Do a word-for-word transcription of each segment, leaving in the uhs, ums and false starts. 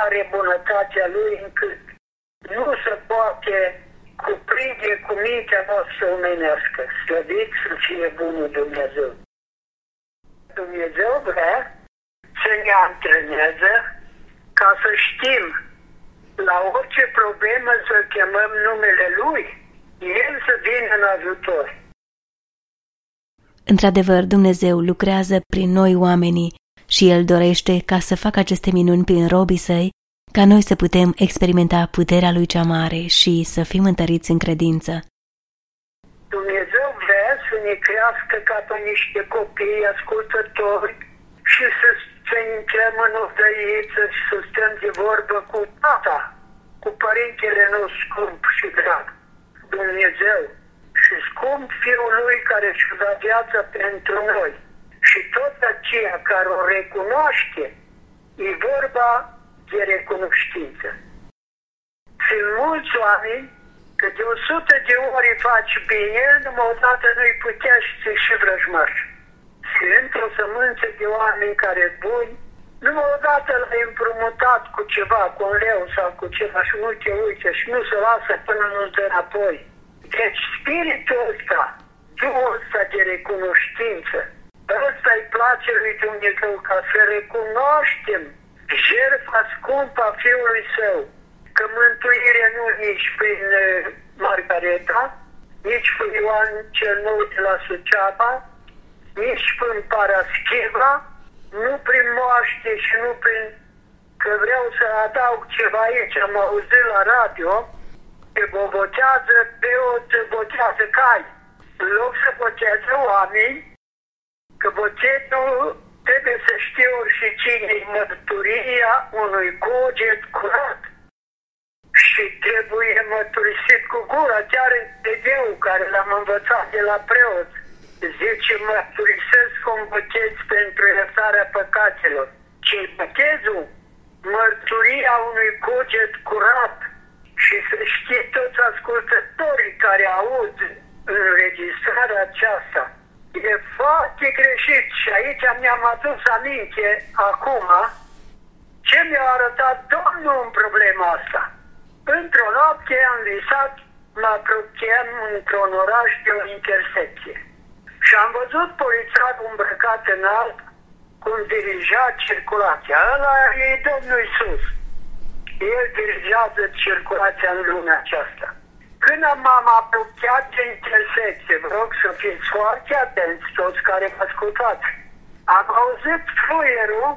mare bunătatea Lui încât nu se poate cuprinde cu mintea noastră omenească. Slăvit să fie bunul Dumnezeu. Dumnezeu vrea să ne antreneze ca să știm la orice problemă să chemăm numele Lui, El să vină în ajutor. Într-adevăr, Dumnezeu lucrează prin noi oamenii și El dorește ca să facă aceste minuni prin robii Săi, ca noi să putem experimenta puterea Lui cea mare și să fim întăriți în credință. Dumnezeu vrea să ne crească ca pe niște copii ascultători și să să intrăm în odăiță și să stăm de vorbă cu tata, cu părintele nostru scump și drag, Dumnezeu, și scump Fiul Lui care și-a dat viața pentru noi. Și tot aceea care o recunoaște, e vorba de recunoștință. Sunt mulți oameni că de o sută de ori faci bine, numai odată nu-i putea și ți și vrăjmaș. Și într-o sămânță de oameni care buni, numai odată l-ai împrumutat cu ceva, cu un leu sau cu ceva și nu te uite și nu se lasă până nu-ți dă înapoi. Deci spiritul ăsta, Duhul ăsta de recunoștință, ăsta îi place lui Dumnezeu ca să recunoaștem jertfa scumpă a Fiului Său, că mântuirea nu nici prin Margareta, nici prin Ioan cel Nou de la Suceava, nici prin Paraschiva, nu prin moaște și nu prin... Că vreau să adaug ceva aici, am auzit la radio, că botează preot, botează cai. În loc să botează oameni, că botetul trebuie să știe și cine-i mărturia unui cuget curat. Și trebuie mărturisit cu gura, chiar de Deu care l-am învățat de la preot. Zice, mărturisesc cum botezi pentru iertarea păcatelor. Ce-i botezul? Mărturia unui cuget curat. Și să știe toți ascultătorii care aud înregistrarea aceasta. E foarte greșit și aici mi-am adus aminte acum ce mi-a arătat Domnul în problema asta. Într-o noapte am visat, mă apropiam într-un oraș de o intersecție. Și am văzut polițarul îmbrăcat în alb cum dirija circulația. Ăla e Domnul Iisus. El dirigează circulația în lumea aceasta. Când m-am apropiat de intersecție, vă rog să fiți foarte atenți toți care mă ascultați, am auzit fluierul,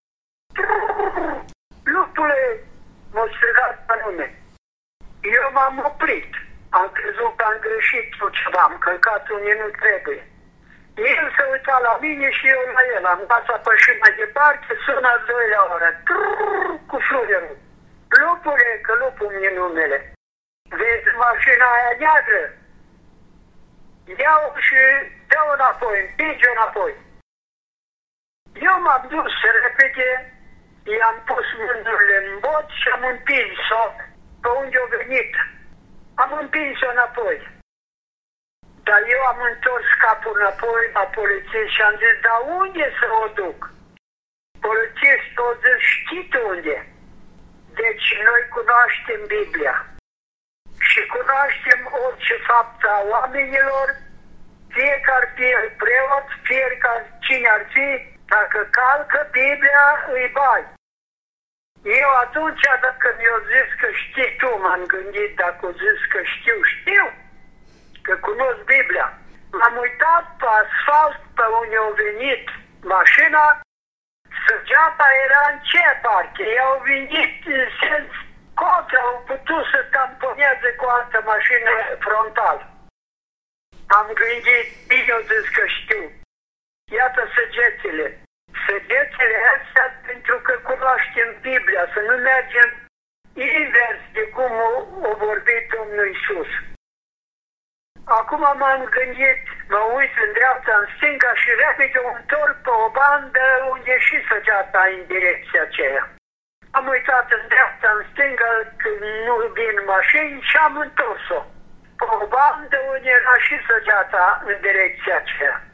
lupule, m-a strigat pe nume. Eu m-am oprit. Am crezut că am greșit cu ceva, am călcat unde nu trebuie. El se uita la mine și eu la el. Am dat să apășim mai departe, sună a doilea oră. Trrr, cu fluierul. Lupule, că lupul mi-e numele. Vezi mașina aia neagră? Iau și dă-o înapoi, împinge-o înapoi. Eu m-am dus repede, i-am pus mânurile în bot și am împins-o pe unde a venit. Am împins-o înapoi. Dar eu am întors capul înapoi la polițist și am zis, dar unde să o duc? Polițistul a zis, știi tu unde? Deci noi cunoaștem Biblia și cunoaștem orice faptă a oamenilor, fie că ar fi preot, fie că cine ar fi, dacă calcă Biblia, îi bai. Eu atunci, dacă mi-au zis că știi tu, m-am gândit, dacă au zis că știu, știu, că cunosc Biblia. M-am uitat pe asfalt pe unde a venit mașina, săgeata era în ce parte? Ei au venit în sens contra, au putut să tamponeze cu o altă mașină frontal. Am gândit, bine au zis că știu. Iată săgețile. Săgețile astea pentru că cunoaștem Biblia, să nu mergem invers de cum a vorbit Domnul Iisus. Acum m-am gândit, mă uit în dreapta, în stânga și repede o întorc pe o bandă unde și săgeata în direcția aceea. Am uitat în dreapta, în stânga, când nu vin mașini și am întors-o pe o bandă unde era și săgeata în direcția aceea.